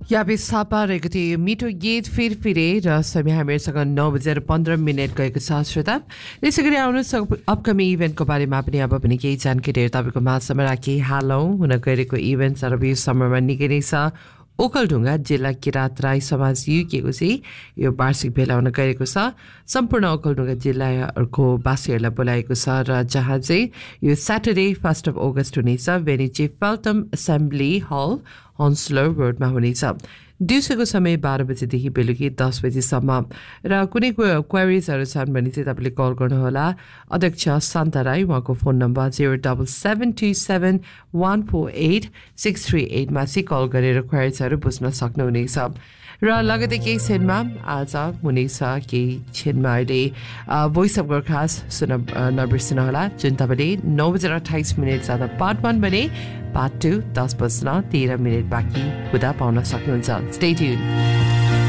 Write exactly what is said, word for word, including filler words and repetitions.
याबी सापा रहेको थियो मिठो गीत फिर फिरे र समय हामीहरूसँग नौ बजेर पन्ध्र मिनट गएको छ श्रोता। त्यसै गरी आउनुहोस् अपकमिङ इभेन्टको बारेमा पनि अब पनि केही जानकारीहरू तपाईँको माझसम्म राखिहालौँ। हुन गइरहेको इभेन्ट्सहरू अब यो समयमा निकै नै छ। ओखलढुङ्गा जिल्ला किराँत राई समाज युकेको चाहिँ यो वार्षिक भेला हुन गइरहेको छ। सम्पूर्ण ओखलढुङ्गा जिल्लाको वासीहरूलाई बोलाएको छ र जहाँ चाहिँ यो स्याटरडे फर्स्ट अफ अगस्त हुनेछ। भेन्यू चाहिँ फेल्टम एसेम्ब्ली हल हन्सलो रोडमा हुनेछ। दिउँसोको समय बाह्र बजीदेखि बेलुकी दस बजीसम्म। र कुनै क्वेरिजहरू छन् भने चाहिँ तपाईँले कल गर्नुहोला। अध्यक्ष शान्ता राई, उहाँको phone number zero double seven two seven one four at six three एटमा चाहिँ कल गरेर क्वेरिजहरू बुझ्न सक्नुहुनेछ। र लगतै केही क्षणमा आज हुनेछ केही क्षणमा अहिले भोइस अफ गोर्खास सुन नबिर्सिनुहोला, जुन तपाईँले नौ बजेर अठाइस मिनट जाँदा पार्ट वान भने पार्ट टू दस बज्न तेह्र मिनट बाँकी हुँदा पाउन सक्नुहुन्छ। Stay tune.